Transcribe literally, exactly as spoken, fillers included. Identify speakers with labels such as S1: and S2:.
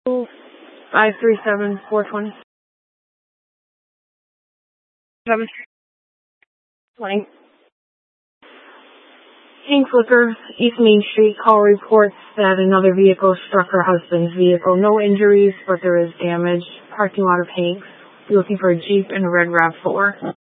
S1: five three seven four twenty. seven twenty. Pink Flicker, East Main Street. Call reports that another vehicle struck her husband's vehicle. No injuries, but there is damage. Parking lot of Hanks. You're looking for a Jeep and a red RAV four.